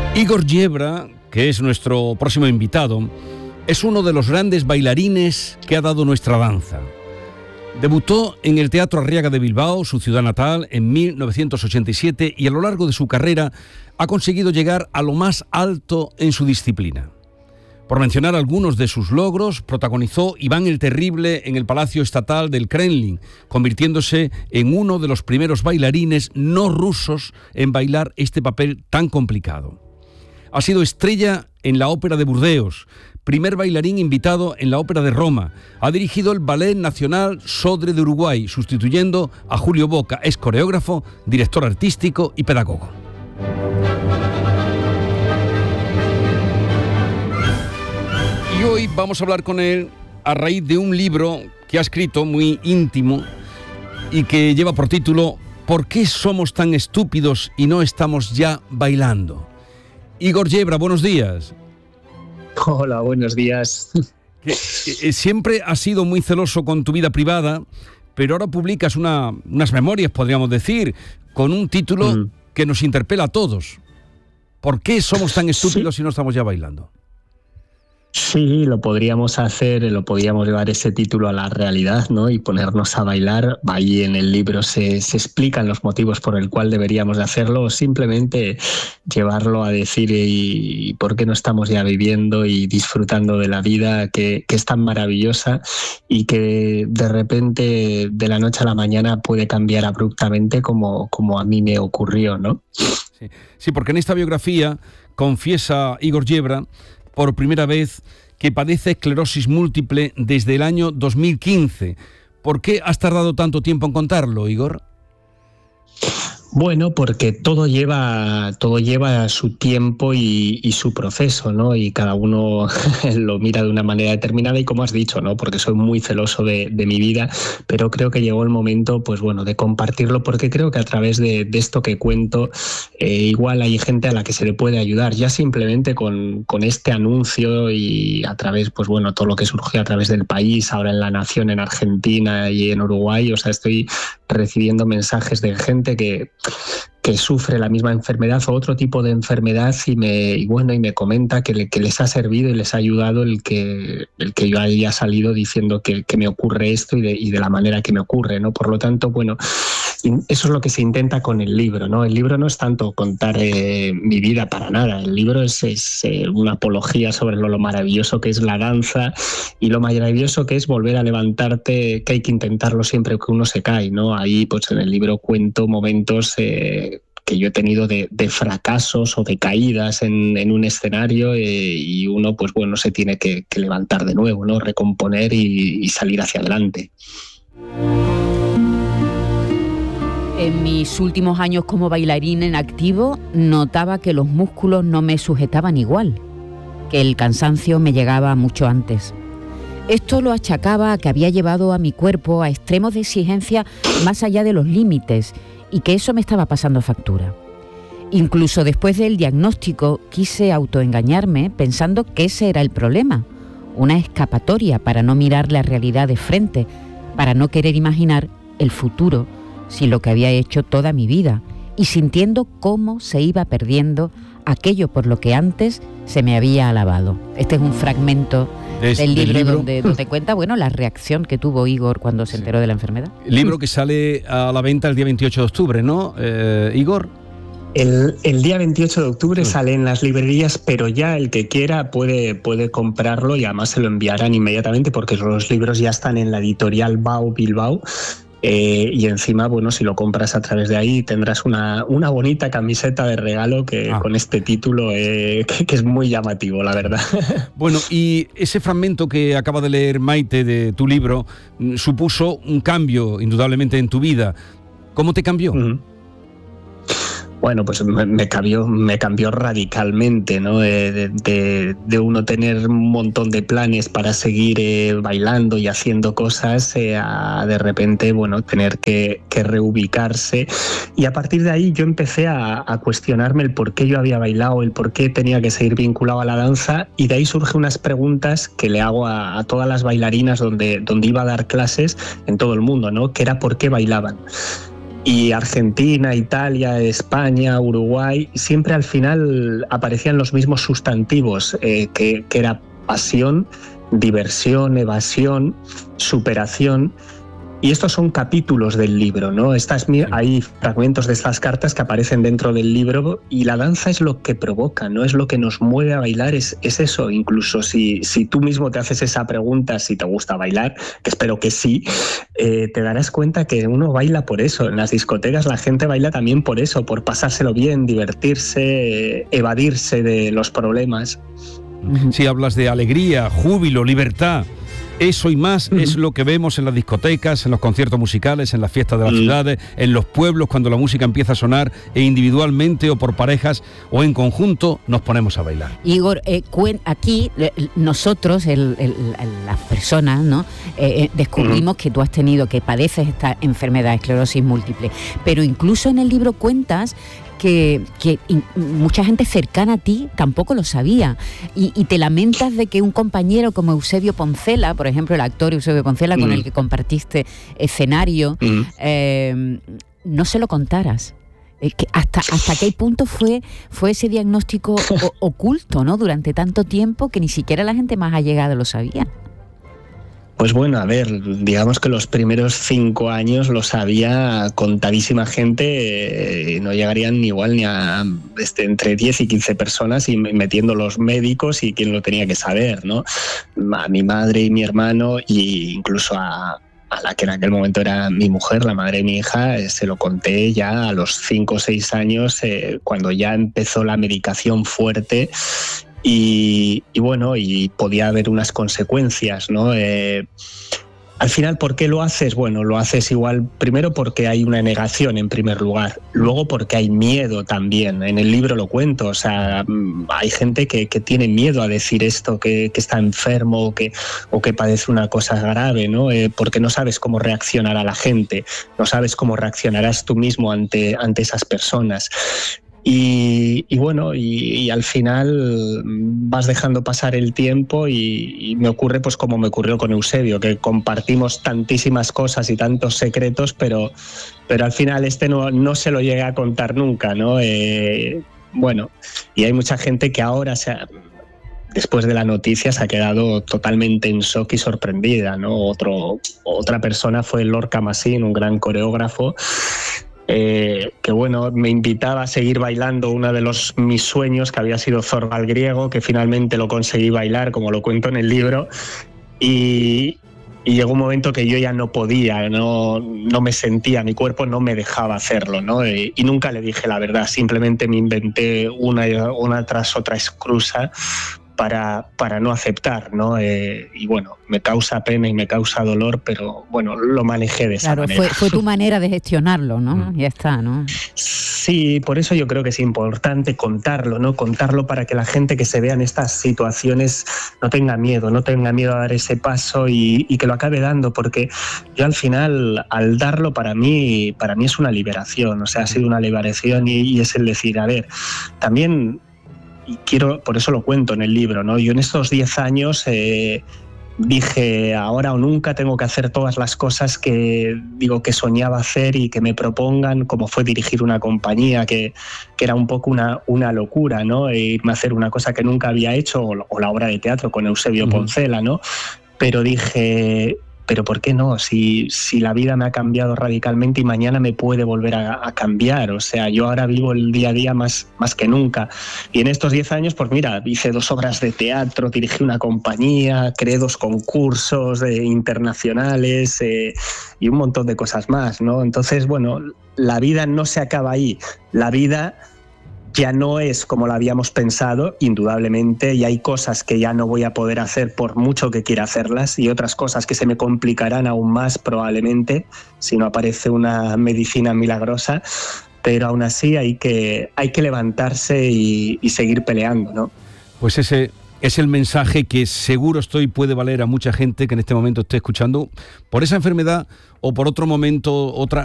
Igor Yebra, que es nuestro próximo invitado, es uno de los grandes bailarines que ha dado nuestra danza. Debutó en el Teatro Arriaga de Bilbao, su ciudad natal, en 1987 y a lo largo de su carrera ha conseguido llegar a lo más alto en su disciplina. Por mencionar algunos de sus logros, protagonizó Iván el Terrible en el Palacio Estatal del Kremlin, convirtiéndose en uno de los primeros bailarines no rusos en bailar este papel tan complicado. Ha sido estrella en la Ópera de Burdeos, primer bailarín invitado en la Ópera de Roma. Ha dirigido el Ballet Nacional Sodre de Uruguay, sustituyendo a Julio Boca. Es coreógrafo, director artístico y pedagogo. Y hoy vamos a hablar con él a raíz de un libro que ha escrito muy íntimo y que lleva por título ¿Por qué somos tan estúpidos y no estamos ya bailando? Igor Yebra, buenos días. Hola, buenos días. Siempre has sido muy celoso con tu vida privada, pero ahora publicas unas memorias, podríamos decir, con un título que nos interpela a todos. ¿Por qué somos tan estúpidos si no estamos ya bailando? Sí, lo podríamos hacer, lo podríamos llevar ese título a la realidad, ¿no? Y ponernos a bailar. Ahí en el libro se explican los motivos por el cual deberíamos de hacerlo, o simplemente llevarlo a decir y por qué no estamos ya viviendo y disfrutando de la vida que es tan maravillosa y que de repente de la noche a la mañana puede cambiar abruptamente como a mí me ocurrió, ¿no? Sí, porque en esta biografía confiesa Igor Yebra por primera vez que padece esclerosis múltiple desde el año 2015. ¿Por qué has tardado tanto tiempo en contarlo, Igor? Bueno, porque todo lleva su tiempo y su proceso, ¿no? Y cada uno lo mira de una manera determinada y como has dicho, ¿no? Porque soy muy celoso de mi vida, pero creo que llegó el momento, pues bueno, de compartirlo, porque creo que a través de esto que cuento, igual hay gente a la que se le puede ayudar, ya simplemente con este anuncio y a través, pues bueno, todo lo que surgió a través del país, ahora en La Nación, en Argentina y en Uruguay. O sea, estoy recibiendo mensajes de gente que sufre la misma enfermedad o otro tipo de enfermedad y me comenta que les ha servido y les ha ayudado el que yo haya salido diciendo que me ocurre esto y de la manera que me ocurre, ¿no? Por lo tanto, bueno, eso es lo que se intenta con el libro, ¿no? El libro no es tanto contar mi vida para nada. El libro es una apología sobre lo maravilloso que es la danza y lo maravilloso que es volver a levantarte, que hay que intentarlo siempre que uno se cae, ¿no? Ahí, pues en el libro cuento momentos que yo he tenido de fracasos o de caídas en un escenario y uno, pues bueno, se tiene que levantar de nuevo, ¿no? Recomponer y salir hacia adelante. En mis últimos años como bailarín en activo, notaba que los músculos no me sujetaban igual, que el cansancio me llegaba mucho antes. Esto lo achacaba a que había llevado a mi cuerpo a extremos de exigencia más allá de los límites y que eso me estaba pasando factura. Incluso después del diagnóstico quise autoengañarme pensando que ese era el problema, una escapatoria para no mirar la realidad de frente, para no querer imaginar el futuro sin lo que había hecho toda mi vida y sintiendo cómo se iba perdiendo aquello por lo que antes se me había alabado. Este es un fragmento del libro donde cuenta, bueno, la reacción que tuvo Igor cuando se enteró de la enfermedad. El libro que sale a la venta el día 28 de octubre, ¿no, Igor? El día 28 de octubre sale en las librerías, pero ya el que quiera puede comprarlo y además se lo enviarán inmediatamente porque los libros ya están en la editorial Bau Bilbao. Y encima, bueno, si lo compras a través de ahí tendrás una bonita camiseta de regalo con este título que es muy llamativo, la verdad. Bueno, y ese fragmento que acaba de leer Maite de tu libro supuso un cambio indudablemente en tu vida. ¿Cómo te cambió? Bueno, pues me cambió radicalmente, ¿no? De uno tener un montón de planes para seguir bailando y haciendo cosas a de repente, bueno, tener que reubicarse. Y a partir de ahí yo empecé a cuestionarme el por qué yo había bailado, el por qué tenía que seguir vinculado a la danza, y de ahí surgen unas preguntas que le hago a todas las bailarinas donde iba a dar clases en todo el mundo, ¿no? Que era por qué bailaban. Y Argentina, Italia, España, Uruguay, siempre al final aparecían los mismos sustantivos, que era pasión, diversión, evasión, superación. Y estos son capítulos del libro, ¿no? Hay fragmentos de estas cartas que aparecen dentro del libro, y la danza es lo que provoca, ¿no? Es lo que nos mueve a bailar, es eso. Incluso si tú mismo te haces esa pregunta, si te gusta bailar, que espero que sí, te darás cuenta que uno baila por eso. En las discotecas la gente baila también por eso, por pasárselo bien, divertirse, evadirse de los problemas. Si hablas de alegría, júbilo, libertad, eso y más es lo que vemos en las discotecas, en los conciertos musicales, en las fiestas de las ciudades, en los pueblos, cuando la música empieza a sonar, e individualmente o por parejas o en conjunto nos ponemos a bailar. Igor, aquí nosotros, las personas, ¿no? Descubrimos que tú que padeces esta enfermedad, esclerosis múltiple, pero incluso en el libro cuentas que mucha gente cercana a ti tampoco lo sabía, y te lamentas de que un compañero como Eusebio Poncela, por ejemplo, el actor Eusebio Poncela, con el que compartiste escenario, no se lo contaras. ¿Hasta qué punto fue ese diagnóstico oculto, ¿no? Durante tanto tiempo que ni siquiera la gente más allegada lo sabía? Pues bueno, a ver, digamos que los primeros 5 años lo sabía contadísima gente, no llegarían igual ni a entre 10 y 15 personas, y metiendo los médicos y quien lo tenía que saber, ¿no? A mi madre y mi hermano, e incluso a la que en aquel momento era mi mujer, la madre de mi hija, se lo conté ya a los 5 o 6 años, cuando ya empezó la medicación fuerte. Y bueno, y podía haber unas consecuencias, ¿no? Al final, ¿por qué lo haces? Bueno, lo haces igual, primero porque hay una negación en primer lugar, luego porque hay miedo también. En el libro lo cuento, o sea, hay gente que tiene miedo a decir esto, que está enfermo o que padece una cosa grave, ¿no? Porque no sabes cómo reaccionará la gente, no sabes cómo reaccionarás tú mismo ante esas personas. Y bueno, y al final vas dejando pasar el tiempo, y me ocurre pues como me ocurrió con Eusebio, que compartimos tantísimas cosas y tantos secretos, pero al final no se lo llega a contar nunca, ¿no? Bueno, y hay mucha gente que ahora después de la noticia se ha quedado totalmente en shock y sorprendida, ¿no? Otra persona fue Lorca Massin, un gran coreógrafo, que bueno, me invitaba a seguir bailando uno de mis sueños, que había sido Zorba el griego, que finalmente lo conseguí bailar, como lo cuento en el libro, y llegó un momento que yo ya no podía, no me sentía, mi cuerpo no me dejaba hacerlo, ¿no? Y nunca le dije la verdad, simplemente me inventé una tras otra excusa para no aceptar, ¿no? Y bueno, me causa pena y me causa dolor, pero bueno, lo manejé de esa manera. Fue tu manera de gestionarlo, ¿no? Ya está, ¿no? Sí, por eso yo creo que es importante contarlo, ¿no? Contarlo para que la gente que se vea en estas situaciones no tenga miedo a dar ese paso y que lo acabe dando, porque yo al final, al darlo, para mí es una liberación, o sea, ha sido una liberación, y es el decir, a ver, también... Y por eso lo cuento en el libro, ¿no? Yo en estos 10 años dije, ahora o nunca tengo que hacer todas las cosas que soñaba hacer y que me propongan, como fue dirigir una compañía, que era un poco una locura, ¿no? Irme a hacer una cosa que nunca había hecho, o la obra de teatro con Eusebio Poncela, ¿no? Pero dije... Pero ¿por qué no? Si la vida me ha cambiado radicalmente y mañana me puede volver a cambiar. O sea, yo ahora vivo el día a día más que nunca. Y en estos 10 años, pues mira, hice 2 obras de teatro, dirigí una compañía, creé 2 concursos internacionales, y un montón de cosas más, ¿no? Entonces, bueno, la vida no se acaba ahí. La vida ya no es como la habíamos pensado, indudablemente, y hay cosas que ya no voy a poder hacer por mucho que quiera hacerlas, y otras cosas que se me complicarán aún más probablemente si no aparece una medicina milagrosa, pero aún así hay que levantarse y seguir peleando, ¿no? Pues ese es el mensaje que seguro puede valer a mucha gente que en este momento esté escuchando por esa enfermedad o por otro momento, otra